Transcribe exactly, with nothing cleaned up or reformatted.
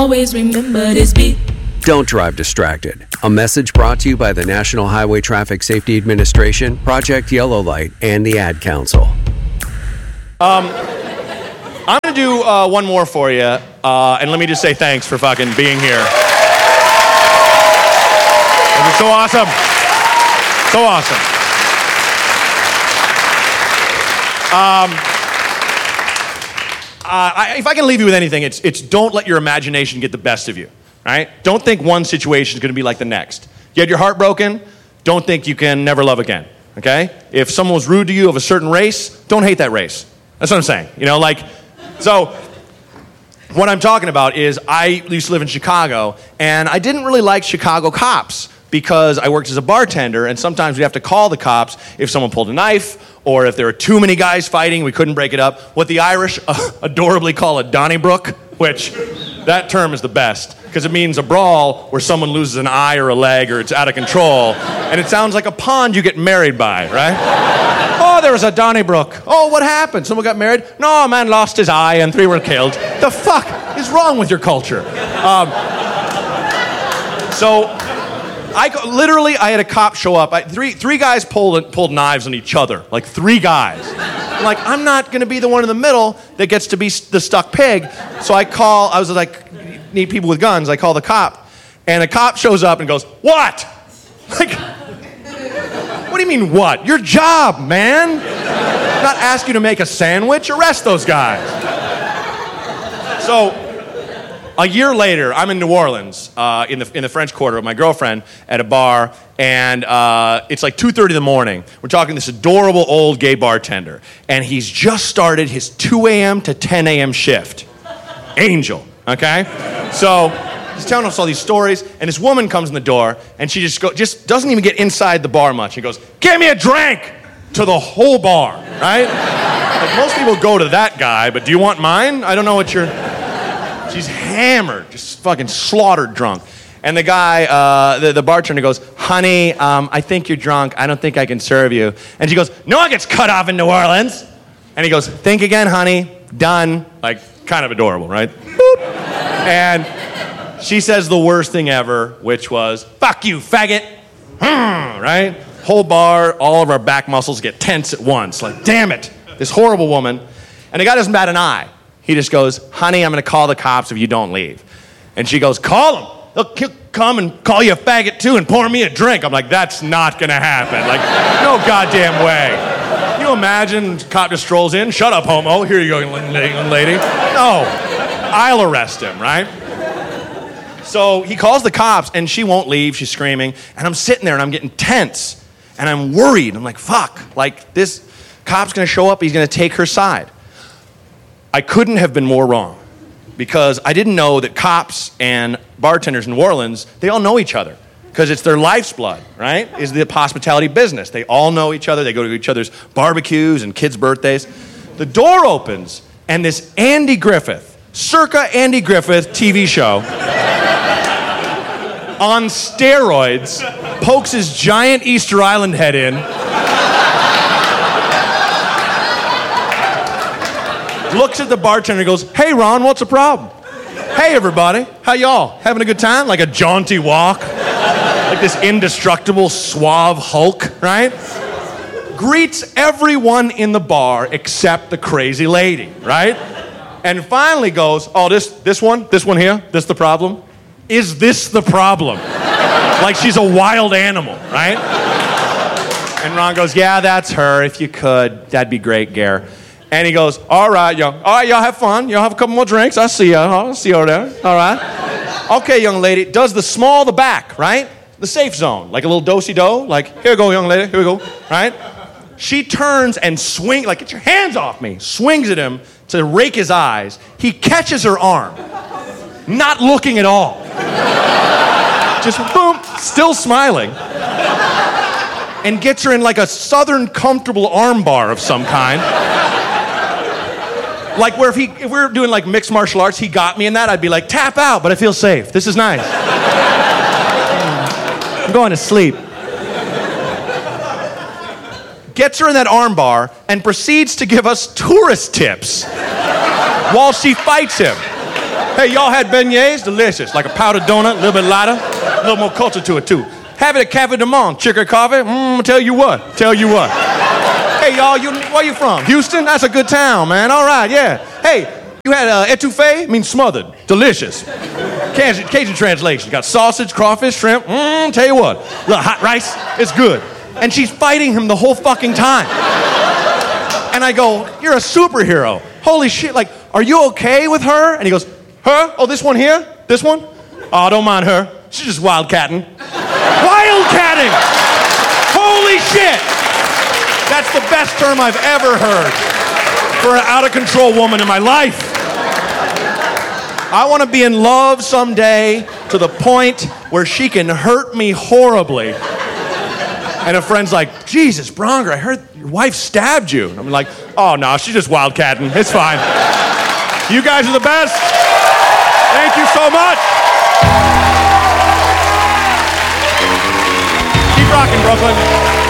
Always remember this beat. Don't drive distracted. A message brought to you by the National Highway Traffic Safety Administration, Project Yellow Light, and the Ad Council. Um, I'm going to do uh, one more for you, uh, and let me just say thanks for fucking being here. It was so awesome. So awesome. Um, uh, I, if I can leave you with anything, it's, it's don't let your imagination get the best of you. Right? Don't think one situation is going to be like the next. You had your heart broken, don't think you can never love again, okay? If someone was rude to you of a certain race, don't hate that race. That's what I'm saying. You know, like, so what I'm talking about is I used to live in Chicago, and I didn't really like Chicago cops because I worked as a bartender, and sometimes we have to call the cops if someone pulled a knife or if there were too many guys fighting, we couldn't break it up. What the Irish uh, adorably call a Donnybrook, which that term is the best. Because it means a brawl where someone loses an eye or a leg or it's out of control. And it sounds like a pond you get married by, right? Oh, there was a Donnybrook. Oh, what happened? Someone got married? No, a man lost his eye and three were killed. The fuck is wrong with your culture? Um, so, I literally, I had a cop show up. I, three three guys pulled, pulled knives on each other. Like three guys. I'm like, I'm not going to be the one in the middle that gets to be the stuck pig. So I call, I was like, need people with guns. I call the cop, and the cop shows up and goes, "What?" Like, what do you mean what? Your job, man. I'm not asking you to make a sandwich. Arrest those guys. So, a year later, I'm in New Orleans, uh, in the in the French Quarter with my girlfriend at a bar, and uh, it's like two thirty in the morning. We're talking to this adorable old gay bartender, and he's just started his two a.m. to ten a.m. shift. Angel. Okay? So, he's telling us all these stories, and this woman comes in the door, and she just go, just doesn't even get inside the bar much. She goes, "Give me a drink!" to the whole bar, right? Like, most people go to that guy, but do you want mine? I don't know what you're... She's hammered, just fucking slaughtered drunk. And the guy, uh, the, the bartender goes, "Honey, um, I think you're drunk. I don't think I can serve you." And she goes, "No one gets cut off in New Orleans." And he goes, "Think again, honey. Done." Like, kind of adorable, right? Boop. And she says the worst thing ever, which was, "Fuck you, faggot." Right? Whole bar, all of our back muscles get tense at once. Like, damn it, this horrible woman. And the guy doesn't bat an eye. He just goes, "Honey, I'm going to call the cops if you don't leave." And she goes, "Call them. They'll come and call you a faggot too and pour me a drink." I'm like, that's not going to happen. Like, no goddamn way. Can you imagine cop just strolls in? "Shut up, homo. Here you go, young lady." No. I'll arrest him, right? So he calls the cops, and she won't leave. She's screaming. And I'm sitting there, and I'm getting tense. And I'm worried. I'm like, fuck. Like, this cop's going to show up. He's going to take her side. I couldn't have been more wrong. Because I didn't know that cops and bartenders in New Orleans, they all know each other. Because it's their life's blood, right? Is the hospitality business. They all know each other. They go to each other's barbecues and kids' birthdays. The door opens, and this Andy Griffith, circa Andy Griffith T V show, on steroids, pokes his giant Easter Island head in, looks at the bartender and goes, "Hey, Ron, what's the problem? Hey, everybody, how y'all? Having a good time?" Like a jaunty walk. Like this indestructible, suave Hulk, right? Greets everyone in the bar except the crazy lady, right? And finally goes, "Oh, this this one, this one here, this the problem? Is this the problem?" Like she's a wild animal, right? And Ron goes, "Yeah, that's her. If you could, that'd be great, Gare." And he goes, "All right, y'all. All right, y'all have fun. Y'all have a couple more drinks. I'll see y'all. I'll see you over there. All right. Okay, young lady. Does the small the back, right? The safe zone. Like a little do-si-do. Like, here we go, young lady. Here we go. Right? She turns and swings, like, get your hands off me. Swings at him to rake his eyes. He catches her arm. Not looking at all. Just boom, still smiling. And gets her in like a southern comfortable arm bar of some kind. Like where if he, if we were doing like mixed martial arts, he got me in that, I'd be like, tap out, but I feel safe. This is nice. I'm going to sleep. Gets her in that arm bar and proceeds to give us tourist tips while she fights him. Hey, y'all had beignets? Delicious. Like a powdered donut, a little bit lighter, a little more culture to it, too. Have it at Cafe du Monde. Chicken coffee? Mmm, tell you what. Tell you what. Hey, y'all, you, where you from? Houston? That's a good town, man. All right, yeah. Hey, you had uh, etouffee? Means smothered. Delicious. Cajun, Cajun translation. Got sausage, crawfish, shrimp. Mmm, tell you what. Little hot rice. It's good. And she's fighting him the whole fucking time. And I go, you're a superhero. Holy shit, like, are you okay with her? And he goes, her? Oh, this one here? This one? Oh, don't mind her. She's just wildcatting. Wildcatting! Holy shit! That's the best term I've ever heard for an out-of-control woman in my life. I want to be in love someday to the point where she can hurt me horribly. And a friend's like, Jesus, Bronger, I heard your wife stabbed you. And I'm like, oh, no, she's just wildcatting. It's fine. You guys are the best. Thank you so much. Keep rocking, Brooklyn.